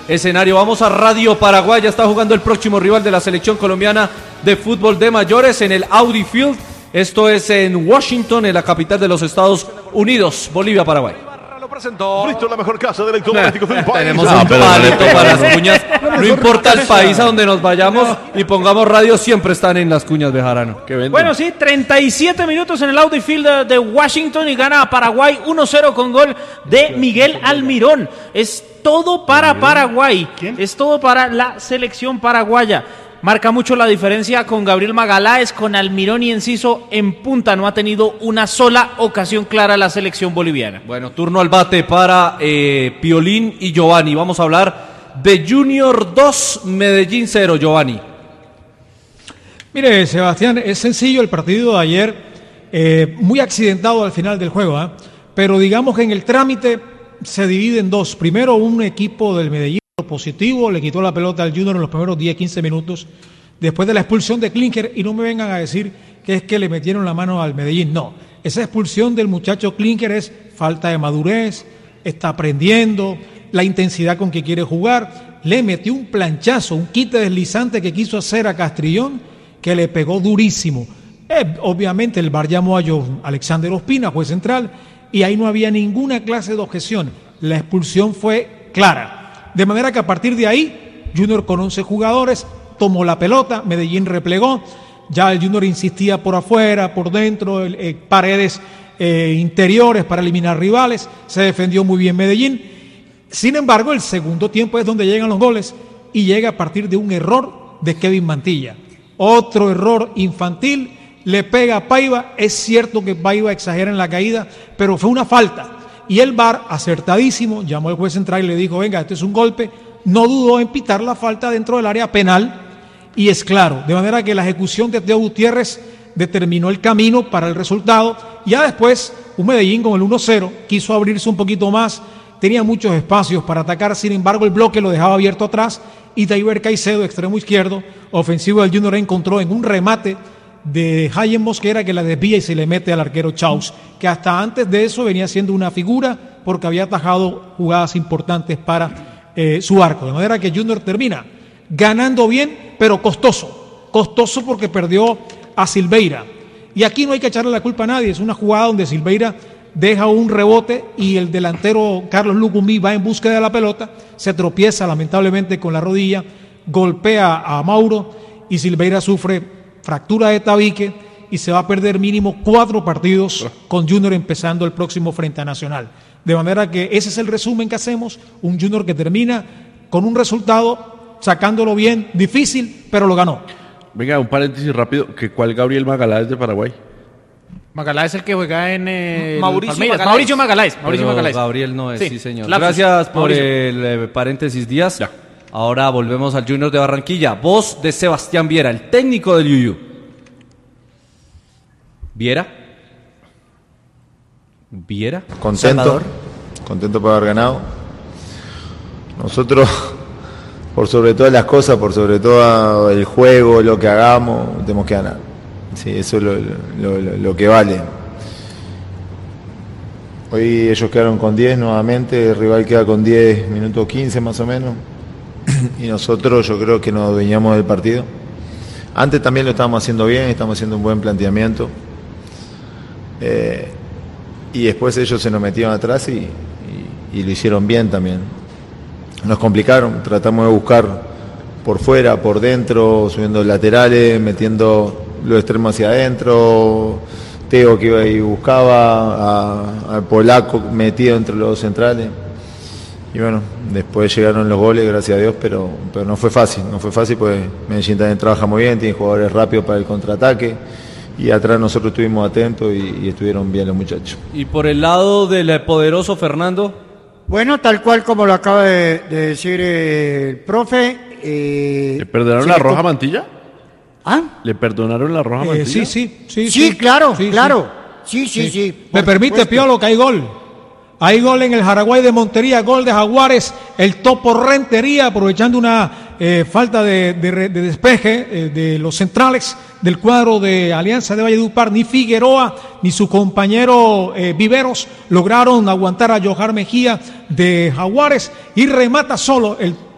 escenario. Vamos a Radio Paraguay, ya está jugando el próximo rival de la selección colombiana de fútbol de mayores en el Audi Field. Esto es en Washington, en la capital de los Estados Unidos. Bolivia-Paraguay. Listo, la mejor casa de electrodomésticos del país. Tenemos un palito para las cuñas. No importa el país a donde nos vayamos y pongamos radio, siempre están en las cuñas, Bejarano. Bueno, sí, 37 minutos en el Audi Field de Washington y gana a Paraguay 1-0 con gol de Miguel Almirón. Es todo para Paraguay. Es todo para la selección paraguaya. Marca mucho la diferencia con Gabriel Magaláes, con Almirón y Enciso en punta. No ha tenido una sola ocasión clara la selección boliviana. Bueno, turno al bate para Piolín y Giovanni. Vamos a hablar de Junior 2, Medellín 0, Giovanni. Mire, Sebastián, es sencillo el partido de ayer, muy accidentado al final del juego, pero digamos que en el trámite se divide en dos. Primero, un equipo del Medellín positivo, le quitó la pelota al Junior en los primeros 10-15 minutos después de la expulsión de Klinger, y no me vengan a decir que es que le metieron la mano al Medellín. No, esa expulsión del muchacho Klinger es falta de madurez, está aprendiendo, la intensidad con que quiere jugar, le metió un planchazo, un quite deslizante que quiso hacer a Castrillón, que le pegó durísimo. Obviamente el VAR llamó a Alexander Ospina, juez central, y ahí no había ninguna clase de objeción, la expulsión fue clara. De manera que a partir de ahí, Junior con 11 jugadores tomó la pelota, Medellín replegó, ya el Junior insistía por afuera, por dentro, paredes interiores para eliminar rivales, se defendió muy bien Medellín. Sin embargo, el segundo tiempo es donde llegan los goles y llega a partir de un error de Kevin Mantilla. Otro error infantil, le pega a Paiva, es cierto que Paiva exagera en la caída, pero fue una falta. Y el VAR, acertadísimo, llamó al juez central y le dijo, venga, este es un golpe, no dudó en pitar la falta dentro del área penal, y es claro, de manera que la ejecución de Teo Gutiérrez determinó el camino para el resultado. Ya después, un Medellín con el 1-0 quiso abrirse un poquito más, tenía muchos espacios para atacar, sin embargo el bloque lo dejaba abierto atrás, y Daiber Caicedo, extremo izquierdo, ofensivo del Junior, encontró en un remate de Jaime Mosquera que la desvía y se le mete al arquero Chaus, que hasta antes de eso venía siendo una figura porque había atajado jugadas importantes para su arco. De manera que Junior termina ganando bien, pero costoso porque perdió a Silveira. Y aquí no hay que echarle la culpa a nadie, es una jugada donde Silveira deja un rebote y el delantero Carlos Lucumí va en búsqueda de la pelota, se tropieza lamentablemente con la rodilla, golpea a Mauro y Silveira sufre fractura de tabique y se va a perder mínimo 4 partidos con Junior empezando el próximo frente a Nacional. De manera que ese es el resumen que hacemos, un Junior que termina con un resultado, sacándolo bien, difícil, pero lo ganó. Venga, un paréntesis rápido, ¿cuál Gabriel Magaláes de Paraguay? Magaláes es el que juega en Mauricio Magaláes. Gabriel no es, sí señor. Lapsus. Gracias por Mauricio. el paréntesis, Díaz. Ya. Ahora volvemos al Junior de Barranquilla. Voz de Sebastián Viera, el técnico del Yuyu. ¿Viera? Contento por haber ganado. Nosotros, por sobre todas las cosas, por sobre todo el juego, lo que hagamos, tenemos que ganar. Sí, eso es lo que vale. Hoy ellos quedaron con 10 nuevamente, el rival queda con 10 minutos 15 más o menos. Y nosotros yo creo que nos adueñamos del partido. Antes también lo estábamos haciendo bien, estamos haciendo un buen planteamiento. Y después ellos se nos metieron atrás y lo hicieron bien también. Nos complicaron, tratamos de buscar por fuera, por dentro, subiendo laterales, metiendo los extremos hacia adentro. Teo que iba y buscaba, al polaco metido entre los dos centrales. Y bueno, después llegaron los goles, gracias a Dios, pero no fue fácil, pues Medellín también trabaja muy bien, tiene jugadores rápidos para el contraataque, y atrás nosotros estuvimos atentos y estuvieron bien los muchachos. Y por el lado del poderoso Fernando. Bueno, tal cual como lo acaba de decir el profe. ¿Le perdonaron la roja Mantilla? ¿Ah? ¿Le perdonaron la roja Mantilla? Sí, claro. Sí. ¿Me permite, Piolo, que hay gol? Hay gol en el Jaraguay de Montería, gol de Jaguares, el Topo Rentería, aprovechando una falta de despeje de los centrales del cuadro de Alianza de Valledupar. Ni Figueroa ni su compañero Viveros lograron aguantar a Johar Mejía de Jaguares y remata solo el